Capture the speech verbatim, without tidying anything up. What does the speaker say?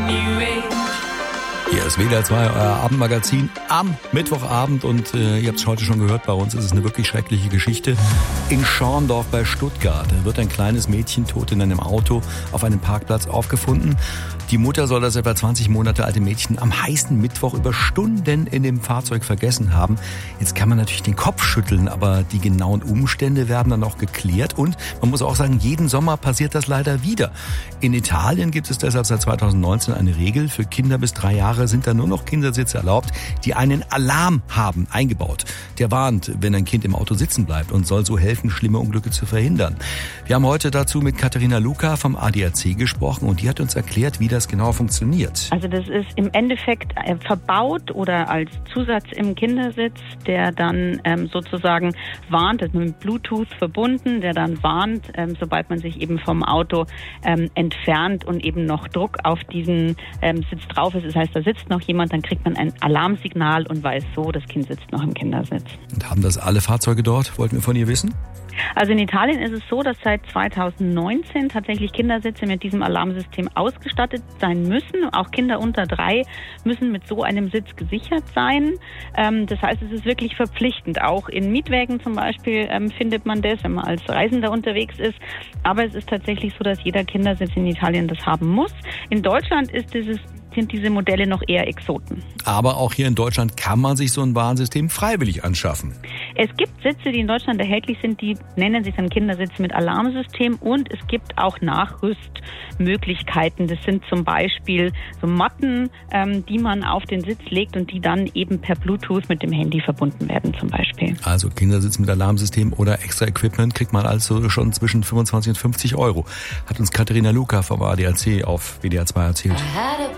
Hier ist W D R zwei, euer Abendmagazin am Mittwochabend und äh, ihr habt es heute schon gehört, bei uns ist es eine wirklich schreckliche Geschichte. In Schorndorf bei Stuttgart wird ein kleines Mädchen tot in einem Auto auf einem Parkplatz aufgefunden. Die Mutter soll das etwa zwanzig Monate alte Mädchen am heißen Mittwoch über Stunden in dem Fahrzeug vergessen haben. Jetzt kann man natürlich den Kopf schütteln, aber die genauen Umstände werden dann auch geklärt. Und man muss auch sagen, jeden Sommer passiert das leider wieder. In Italien gibt es deshalb seit zweitausendneunzehn eine Regel. Für Kinder bis drei Jahre sind da nur noch Kindersitze erlaubt, die einen Alarm haben eingebaut. Der warnt, wenn ein Kind im Auto sitzen bleibt und soll so helfen, schlimme Unglücke zu verhindern. Wir haben heute dazu mit Katharina Luca vom A D A C gesprochen und die hat uns erklärt, wie das genau funktioniert. Also das ist im Endeffekt verbaut oder als Zusatz im Kindersitz, der dann ähm, sozusagen warnt, ist mit Bluetooth verbunden, der dann warnt, ähm, sobald man sich eben vom Auto ähm, entfernt und eben noch Druck auf diesen ähm, Sitz drauf ist. Das heißt, da sitzt noch jemand, dann kriegt man ein Alarmsignal und weiß so, das Kind sitzt noch im Kindersitz. Und haben das alle Fahrzeuge dort? Wollten wir von ihr wissen? Also in Italien ist es so, dass seit zweitausendneunzehn tatsächlich Kindersitze mit diesem Alarmsystem ausgestattet sein müssen. Auch Kinder unter drei müssen mit so einem Sitz gesichert sein. Ähm, das heißt, es ist wirklich verpflichtend. Auch in Mietwägen zum Beispiel ähm, findet man das, wenn man als Reisender unterwegs ist. Aber es ist tatsächlich so, dass jeder Kindersitz in Italien das haben muss. In Deutschland ist dieses sind diese Modelle noch eher Exoten. Aber auch hier in Deutschland kann man sich so ein Warnsystem freiwillig anschaffen. Es gibt Sitze, die in Deutschland erhältlich sind, die nennen sich dann Kindersitze mit Alarmsystem und es gibt auch Nachrüstmöglichkeiten. Das sind zum Beispiel so Matten, ähm, die man auf den Sitz legt und die dann eben per Bluetooth mit dem Handy verbunden werden zum Beispiel. Also Kindersitz mit Alarmsystem oder extra Equipment kriegt man also schon zwischen fünfundzwanzig und fünfzig Euro. Hat uns Katharina Luca vom A D A C auf W D R zwei erzählt.